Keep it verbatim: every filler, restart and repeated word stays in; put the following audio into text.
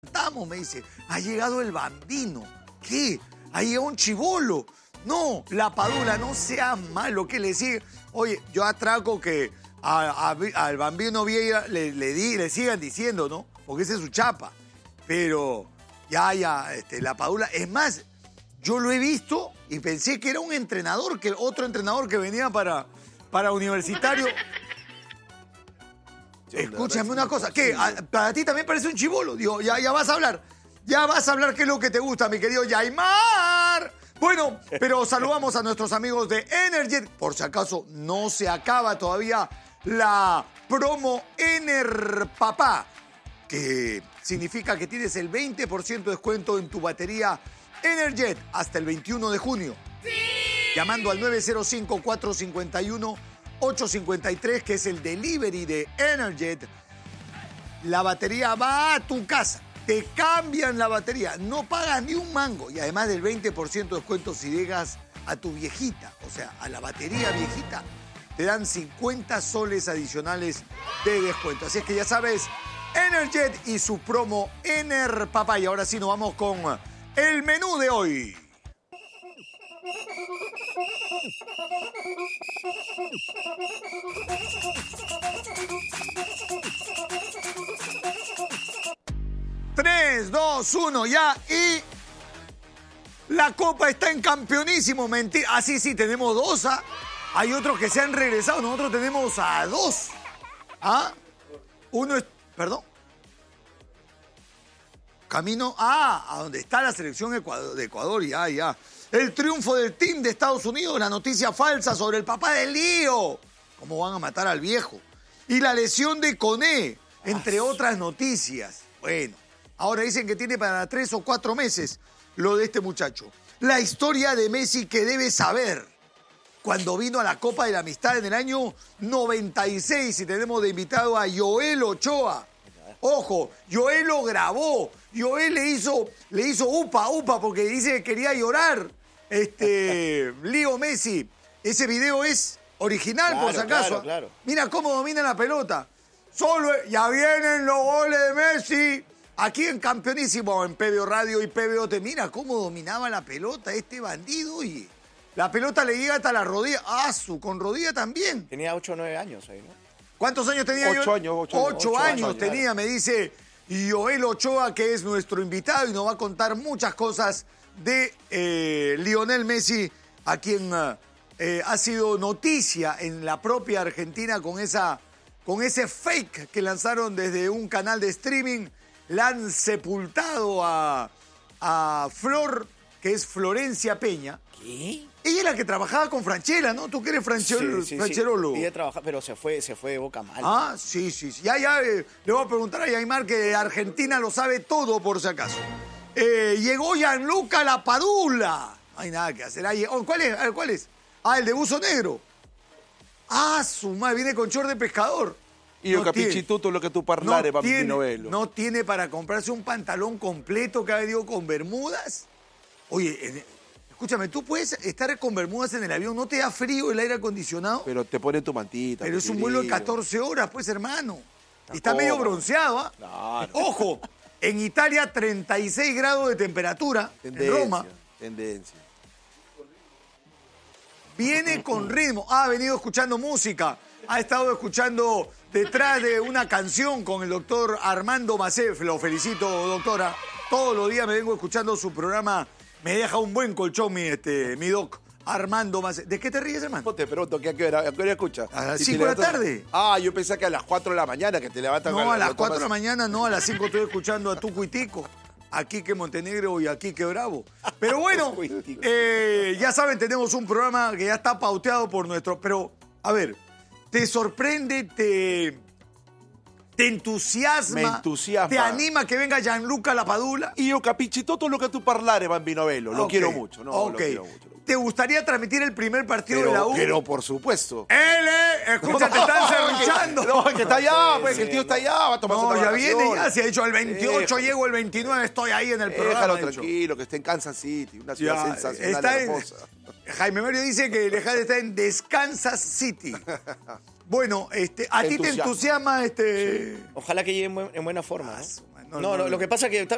Estamos, me dice, ha llegado el bambino. ¿Qué? Ha llegado un chibolo. No, la Padula, no sea malo, que le sigue. Oye, yo atraco que a, a, al bambino Vieira le, le, di, le sigan diciendo, ¿no? Porque esa es su chapa. Pero ya, ya, este, la Padula, es más, yo lo he visto y pensé que era un entrenador, que otro entrenador que venía para, para Universitario. Escúchame una cosa, ¿qué? ¿Para ti también parece un chibolo? Digo, ya, ya vas a hablar. Ya vas a hablar qué es lo que te gusta, mi querido Yaimar. Bueno, pero saludamos a nuestros amigos de Energet. Por si acaso no se acaba todavía la promo Enerpapá, que significa que tienes el veinte por ciento de descuento en tu batería Energet hasta el veintiuno de junio. ¡Sí! Llamando al nueve cero cinco, cuatro cinco uno, ocho cinco tres, que es el delivery de Energet. La batería va a tu casa. Te cambian la batería. No pagas ni un mango. Y además del veinte por ciento de descuento si llegas a tu viejita. O sea, a la batería viejita. Te dan cincuenta soles adicionales de descuento. Así es que ya sabes, Energet y su promo Enerpapá. Y ahora sí nos vamos con el menú de hoy. tres, dos, uno, ya. Y la copa está en campeonísimo. Mentira. Ah, sí, sí, tenemos dos. ¿Ah? Hay otros que se han regresado. Nosotros tenemos a dos. ¿Ah? Uno es... Perdón. Camino ah, a donde está la selección de Ecuador. Ya, ya. El triunfo del team de Estados Unidos. La noticia falsa sobre el papá del lío. ¿Cómo van a matar al viejo? Y la lesión de Koné, entre otras noticias. Bueno. Ahora dicen que tiene para tres o cuatro meses lo de este muchacho. La historia de Messi que debe saber. Cuando vino a la Copa de la Amistad en el año noventa y seis y tenemos de invitado a Joel Ochoa. Ojo, Joel lo grabó. Joel le hizo, le hizo upa, upa, porque dice que quería llorar. Este, Leo Messi. Ese video es original, claro, por si acaso. Claro, claro. Mira cómo domina la pelota. Solo, ya vienen los goles de Messi. Aquí en Campeonísimo, en P B O Radio y P B O T. Mira cómo dominaba la pelota este bandido. Y la pelota le llega hasta la rodilla. ¡Ah, su! Con rodilla también. Tenía ocho o nueve años ahí, ¿no? ¿Cuántos años tenía ocho yo? Años, ocho, ocho, ocho años. años tenía, claro. Me dice Joel Ochoa, que es nuestro invitado y nos va a contar muchas cosas de eh, Lionel Messi, a quien eh, ha sido noticia en la propia Argentina con, esa, con ese fake que lanzaron desde un canal de streaming. La han sepultado a, a Flor, que es Florencia Peña. ¿Qué? Ella es la que trabajaba con Franchella, ¿no? Tú que eres franchero, sí, sí, francherólogo. Sí, ella trabaja, pero se fue, se fue de boca mal. Ah, sí, sí. sí. Ya, ya, eh, le voy a preguntar a Yaimar que Argentina lo sabe todo, por si acaso. Eh, llegó Gianluca Lapadula. No hay nada que hacer. Ah, oh, ¿cuál es? A ver, ¿cuál es? Ah, el de buzo negro. Ah, su madre, viene con short de pescador. Io no capisci tutto lo che tu parlare, no bambino tiene, bello. ¿No tiene para comprarse un pantalón completo que ha venido con bermudas? Oye, en, escúchame, tú puedes estar con bermudas en el avión, ¿no te da frío el aire acondicionado? Pero te pone tu mantita. Pero es un vuelo de catorce horas, pues, hermano. Está y está cómodo. medio bronceado, ¿ah? Claro. Ojo, en Italia treinta y seis grados de temperatura, Tendencia, en Roma. Tendencia. Viene con ritmo. Ha venido escuchando música. Ha estado escuchando detrás de una canción con el doctor Armando Macé. Lo felicito, doctora. Todos los días me vengo escuchando su programa. Me deja un buen colchón mi, este, mi doc, Armando Macé. ¿De qué te ríes, hermano? No te pregunto, ¿qué, a qué hora, a qué hora escuchas? A las Si cinco te de la levantas- tarde. Ah, yo pensé que a las cuatro de la mañana que te levantas. No, con- a las lo cuatro de la tomas- mañana, no, a las cinco estoy escuchando a Tuco y Tico. A Quique Montenegro y a Quique Bravo. Pero bueno, Tuco y Tico. eh, ya saben, tenemos un programa que ya está pauteado por nuestro... Pero, a ver, ¿te sorprende, te, te entusiasma? Me entusiasma. ¿Te anima que venga Gianluca Lapadula? Io capisci tutto lo che tu parlare, bambino bello. Lo Ok, quiero mucho, no, ok. lo quiero mucho. ¿Te gustaría transmitir el primer partido de la Pero, U? pero por supuesto. ¡Ele! Escucha, te están serruchando. No, que está allá, pues, que el tío está allá, va a tomar No, sus ya viene, vacaciones. ya se ha dicho el veintiocho, Déjalo. llego el veintinueve, estoy ahí en el programa. Déjalo ha dicho. tranquilo, que esté en Kansas City, una ciudad Ya, sensacional, está en- hermosa. Jaime Mario dice que el Lejade está en Descansas City. Bueno, este, ¿a ti te Entusiasma. entusiasma este...? Ojalá que llegue en, buen- en buena forma, Ah, ¿no? su madre, No, no, no, no. lo que pasa es que está-